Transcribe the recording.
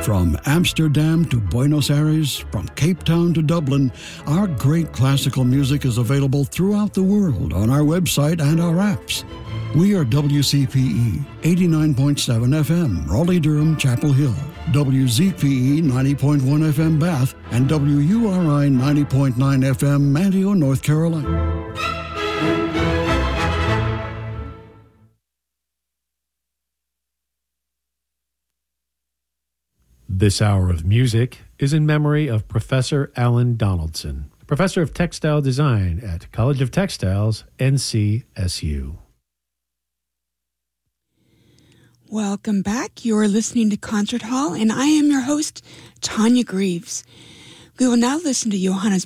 From Amsterdam to Buenos Aires, from Cape Town to Dublin, our great classical music is available throughout the world on our website and our apps. We are WCPE 89.7 FM, Raleigh-Durham, Chapel Hill, WZPE 90.1 FM, Bath, and WURI 90.9 FM, Manteo, North Carolina. This hour of music is in memory of Professor Alan Donaldson, Professor of Textile Design at College of Textiles, NCSU. Welcome back. You are listening to Concert Hall, and I am your host, Tanya Greaves. We will now listen to Johannes